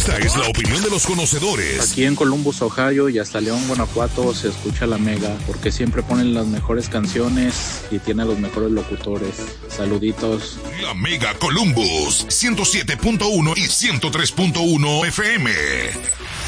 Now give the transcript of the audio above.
Esta es la opinión de los conocedores. Aquí en Columbus, Ohio y hasta León, Guanajuato se escucha La Mega porque siempre ponen las mejores canciones y tiene a los mejores locutores. Saluditos. La Mega Columbus 107.1 y 103.1 FM.